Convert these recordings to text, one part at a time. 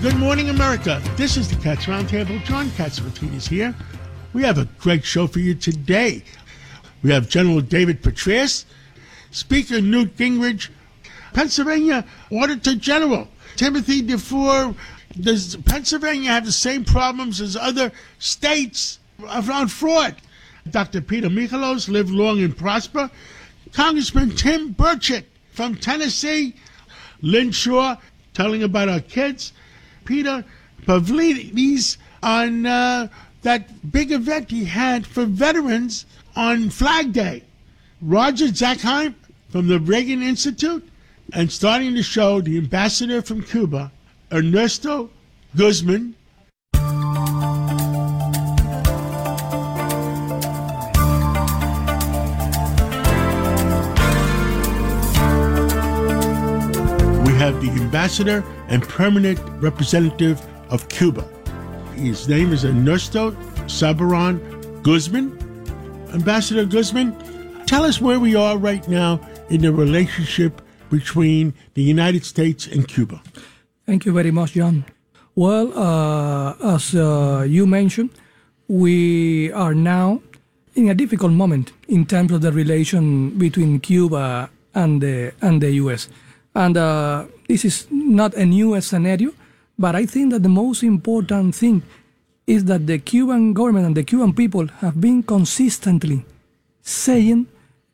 Good morning, America. This is the Cats Roundtable. John Catsimatidis here. We have a great show for you today. We have General David Petraeus, Speaker Newt Gingrich, Pennsylvania Auditor General Timothy DeFore. Does Pennsylvania have the same problems as other states around fraud? Dr. Peter Michalos, live long and prosper. Congressman Tim Burchett from Tennessee. Lynn Shaw, telling about our kids. Peter Pavlidis on that big event he had for veterans on Flag Day. Roger Zackheim from the Reagan Institute. And starting the show, the ambassador from Cuba, Ernesto Guzman. We have the ambassador and permanent representative of Cuba. His name is Ernesto Sabaron Guzman. Ambassador Guzman, tell us where we are right now in the relationship between the United States and Cuba. Thank you very much, John. Well, as you mentioned, we are now in a difficult moment in terms of the relation between Cuba and the U.S. And this is not a new scenario, but I think that the most important thing is that the Cuban government and the Cuban people have been consistently saying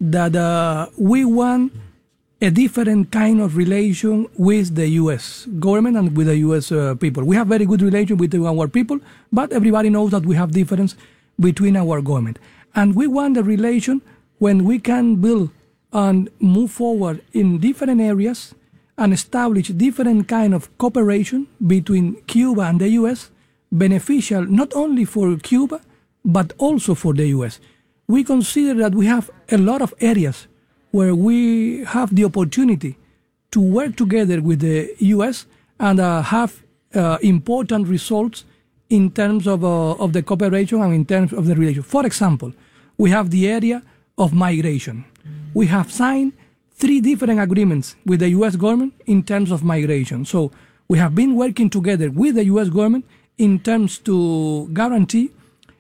that we want a different kind of relation with the U.S. government and with the U.S. People. We have very good relation with our people, but everybody knows that we have difference between our government. And we want a relation when we can build and move forward in different areas and establish different kind of cooperation between Cuba and the U.S., beneficial not only for Cuba, but also for the U.S. We consider that we have a lot of areas where we have the opportunity to work together with the U.S. and have important results in terms of the cooperation and in terms of the relation. For example, we have the area of migration. We have signed 3 different agreements with the U.S. government in terms of migration. So we have been working together with the U.S. government in terms to guarantee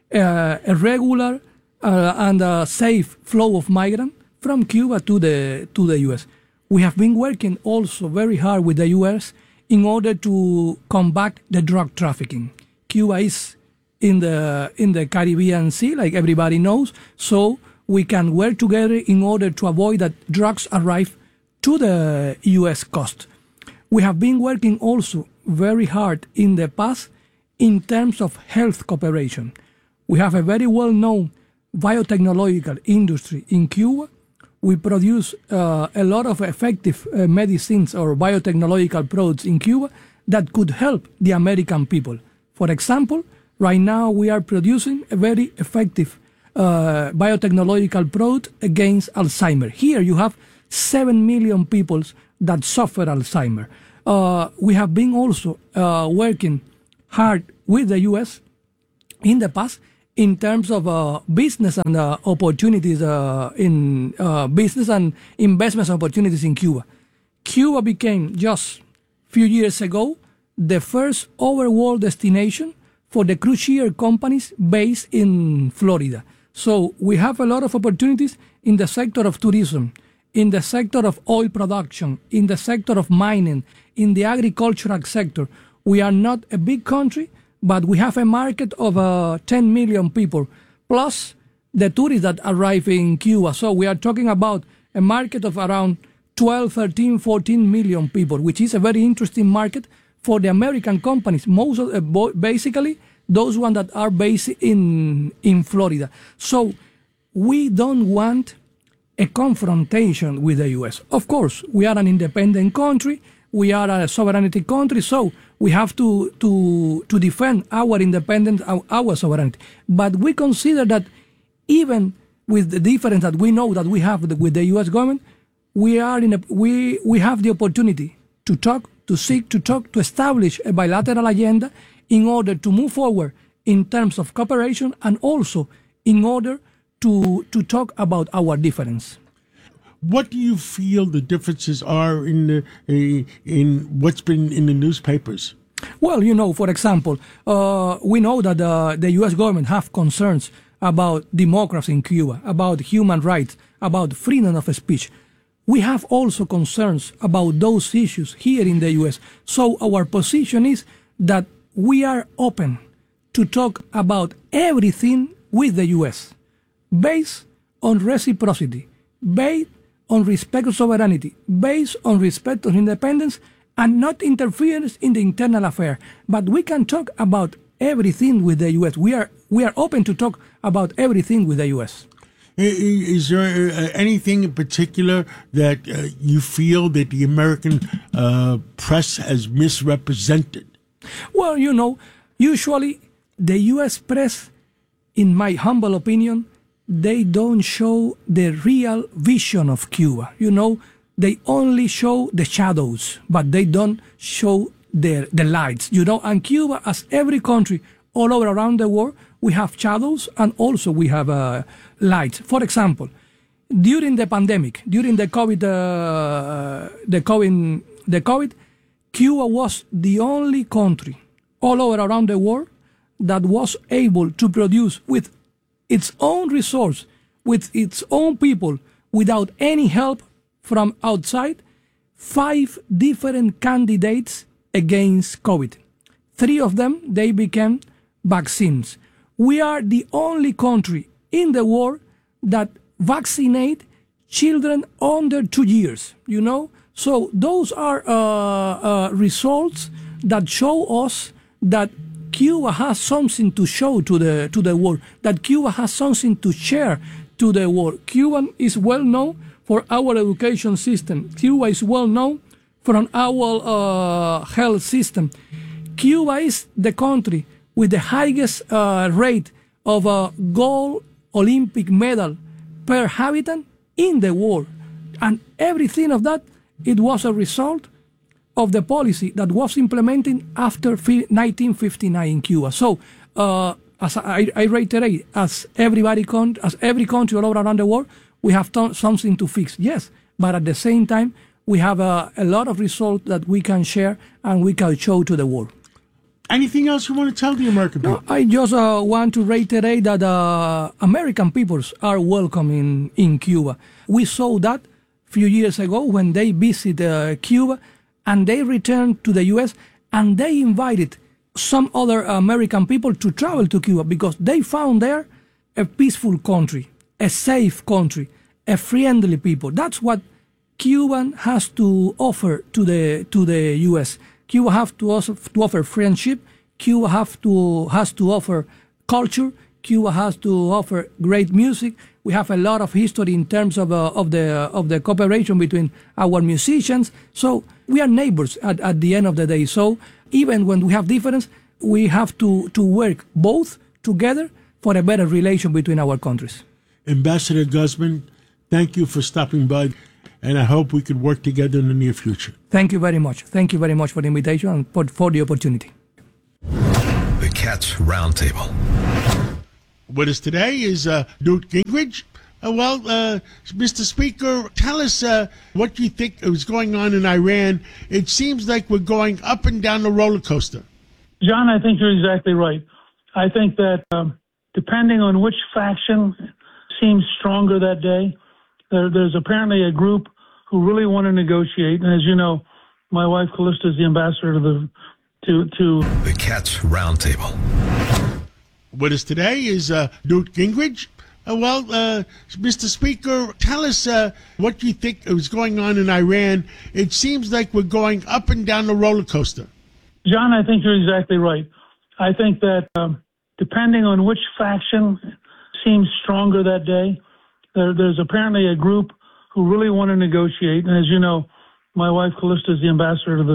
a regular and a safe flow of migrants from Cuba to the U.S. We have been working also very hard with the U.S. in order to combat the drug trafficking. Cuba is in the Caribbean Sea, like everybody knows, so we can work together in order to avoid that drugs arrive to the U.S. coast. We have been working also very hard in the past in terms of health cooperation. We have a very well-known biotechnological industry in Cuba. We produce a lot of effective medicines or biotechnological products in Cuba that could help the American people. For example, right now we are producing a very effective biotechnological product against Alzheimer. Here you have 7 million people that suffer Alzheimer. We have been also working hard with the U.S. in the past in terms of business and opportunities in business and investment opportunities in Cuba. Cuba became just a few years ago the first overworld destination for the cruise ship companies based in Florida. So we have a lot of opportunities in the sector of tourism, in the sector of oil production, in the sector of mining, in the agricultural sector. We are not a big country, but we have a market of 10 million people, plus the tourists that arrive in Cuba. So we are talking about a market of around 12, 13, 14 million people, which is a very interesting market for the American companies, most of, basically those ones that are based in Florida. So we don't want a confrontation with the U.S. Of course, we are an independent country, we are a sovereignty country, so we have to defend our independence, our sovereignty. But we consider that even with the difference that we know that we have with the U.S. government, we have the opportunity to talk, to establish a bilateral agenda in order to move forward in terms of cooperation and also in order to talk about our difference. What do you feel the differences are in what's been in the newspapers? Well, for example, we know that the U.S. government have concerns about democracy in Cuba, about human rights, about freedom of speech. We have also concerns about those issues here in the U.S. So our position is that we are open to talk about everything with the U.S. based on reciprocity, based on respect of sovereignty, based on respect of independence, and not interference in the internal affair. But we can talk about everything with the U.S. We are open to talk about everything with the U.S. Is there anything in particular that you feel that the American press has misrepresented? Well, usually the U.S. press, in my humble opinion, they don't show the real vision of Cuba. They only show the shadows, but they don't show the lights. And Cuba, as every country all over around the world, we have shadows and also we have lights. For example, during the pandemic, during the COVID, Cuba was the only country all over around the world that was able to produce with its own resource, with its own people, without any help from outside, 5 different candidates against COVID. 3 of them, they became vaccines. We are the only country in the world that vaccinate children under 2 years, So those are results that show us that Cuba has something to show to the world, that Cuba has something to share to the world. Cuba is well known for our education system. Cuba is well known for our health system. Cuba is the country with the highest rate of gold Olympic medal per habitant in the world. And everything of that, it was a result of the policy that was implemented after 1959 in Cuba. So, as I reiterate, as every country all over around the world, we have something to fix. Yes, but at the same time, we have a lot of results that we can share and we can show to the world. Anything else you want to tell the American people? No, I just want to reiterate that American peoples are welcome in Cuba. We saw that a few years ago when they visited Cuba, and they returned to the U.S. and they invited some other American people to travel to Cuba because they found there a peaceful country, a safe country, a friendly people. That's what Cuba has to offer to the U.S. Cuba has to offer friendship. Cuba has to offer culture. Cuba has to offer great music. We have a lot of history in terms of the cooperation between our musicians. So we are neighbors at the end of the day. So even when we have difference, we have to work both together for a better relation between our countries. Ambassador Guzman, thank you for stopping by, and I hope we could work together in the near future. Thank you very much. Thank you very much for the invitation and for the opportunity. The Cats Roundtable. With us today is Newt Gingrich. Mr. Speaker, tell us what you think is going on in Iran. It seems like we're going up and down the roller coaster. John, I think you're exactly right. I think that depending on which faction seems stronger that day, there's apparently a group who really want to negotiate. And as you know, my wife Callista is the ambassador to the Cats Roundtable. With us today is Newt Gingrich. Mr. Speaker, tell us what you think is going on in Iran. It seems like we're going up and down the roller coaster. John, I think you're exactly right. I think that depending on which faction seems stronger that day, there's apparently a group who really want to negotiate. And as you know, my wife Callista is the ambassador